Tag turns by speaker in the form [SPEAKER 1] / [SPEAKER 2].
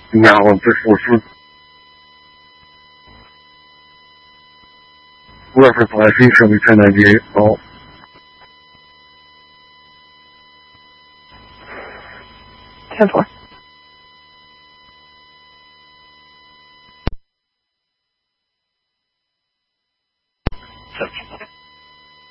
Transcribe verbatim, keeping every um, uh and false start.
[SPEAKER 1] Now on this reference I C show me ten ninety-eight. Oh.
[SPEAKER 2] ten four.
[SPEAKER 3] ten four.